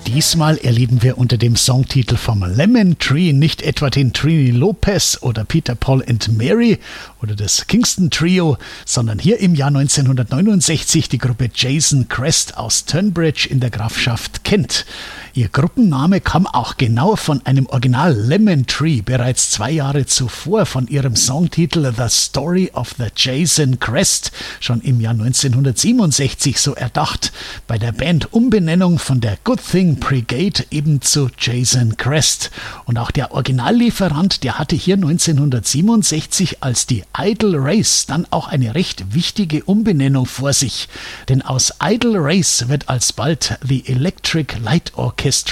Diesmal erleben wir unter dem Songtitel vom Lemon Tree nicht etwa den Trini Lopez oder Peter, Paul and Mary oder das Kingston Trio, sondern hier im Jahr 1969 die Gruppe Jason Crest aus Tonbridge in der Grafschaft Kent. Ihr Gruppenname kam auch genau von einem Original Lemon Tree, bereits 2 Jahre zuvor von ihrem Songtitel The Story of the Jason Crest, schon im Jahr 1967 so erdacht. Bei der Band-Umbenennung von der Good Thing Brigade eben zu Jason Crest. Und auch der Originallieferant, der hatte hier 1967 als die Idle Race dann auch eine recht wichtige Umbenennung vor sich. Denn aus Idle Race wird alsbald The Electric Light Orchestra